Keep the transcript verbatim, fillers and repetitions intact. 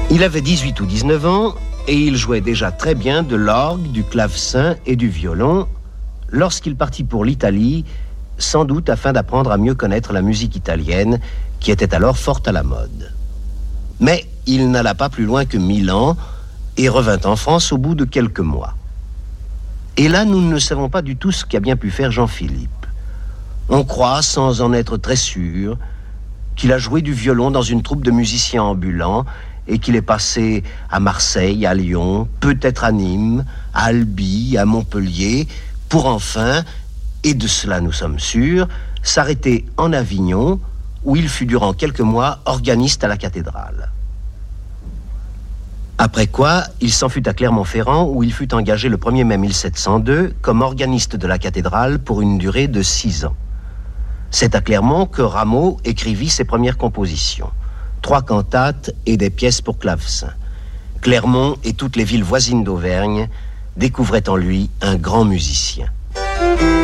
Il avait dix-huit ou dix-neuf ans et il jouait déjà très bien de l'orgue, du clavecin et du violon lorsqu'il partit pour l'Italie, sans doute afin d'apprendre à mieux connaître la musique italienne qui était alors forte à la mode. Mais il n'alla pas plus loin que Milan et revint en France au bout de quelques mois. Et là, nous ne savons pas du tout ce qu'a bien pu faire Jean-Philippe. On croit, sans en être très sûr, qu'il a joué du violon dans une troupe de musiciens ambulants et qu'il est passé à Marseille, à Lyon, peut-être à Nîmes, à Albi, à Montpellier, pour enfin, et de cela nous sommes sûrs, s'arrêter en Avignon, où il fut durant quelques mois organiste à la cathédrale. Après quoi, il s'en fut à Clermont-Ferrand, où il fut engagé le premier mai mille sept cent deux comme organiste de la cathédrale pour une durée de six ans. C'est à Clermont que Rameau écrivit ses premières compositions, trois cantates et des pièces pour clavecin. Clermont et toutes les villes voisines d'Auvergne découvraient en lui un grand musicien.